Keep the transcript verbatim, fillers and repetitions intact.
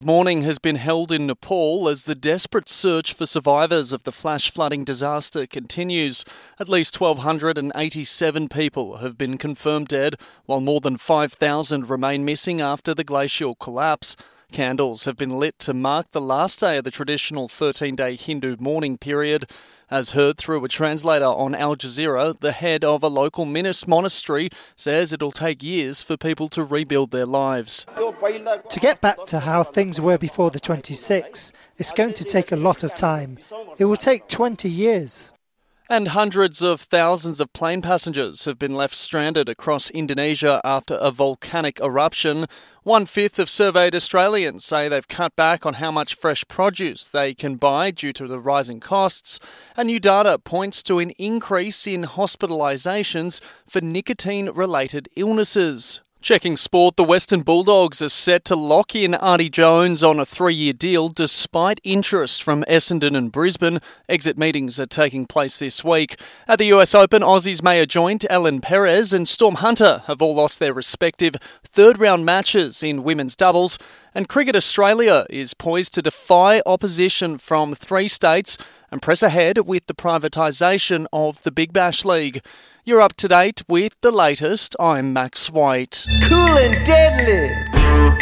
Mourning has been held in Nepal as the desperate search for survivors of the flash flooding disaster continues. At least one thousand two hundred eighty-seven people have been confirmed dead, while more than five thousand remain missing after the glacial collapse. Candles have been lit to mark the last day of the traditional thirteen-day Hindu mourning period. As heard through a translator on Al Jazeera, the head of a local monastery says it'll take years for people to rebuild their lives. To get back to how things were before the twenty-sixth, it's going to take a lot of time. It will take twenty years. And hundreds of thousands of plane passengers have been left stranded across Indonesia after a volcanic eruption. One-fifth of surveyed Australians say they've cut back on how much fresh produce they can buy due to the rising costs. And new data points to an increase in hospitalisations for nicotine-related illnesses. Checking sport, the Western Bulldogs are set to lock in Artie Jones on a three-year deal despite interest from Essendon and Brisbane. Exit meetings are taking place this week. At the U S Open, Aussies Maya Joint, Ellen Perez and Storm Hunter have all lost their respective third-round matches in women's doubles. And Cricket Australia is poised to defy opposition from three states and press ahead with the privatisation of the Big Bash League. You're up to date with the latest. I'm Max White. Cool and deadly.